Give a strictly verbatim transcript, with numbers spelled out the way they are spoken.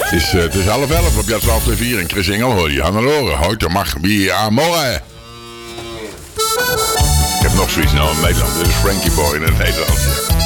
Het is, uh, het is half elf op J twaalf twee vier en Chris Engel hoor je aan de oren. Heute mag wie aan morgen. Ik heb nog zoiets nou in Nederland. Dit is Frankie Boy in het Nederlands.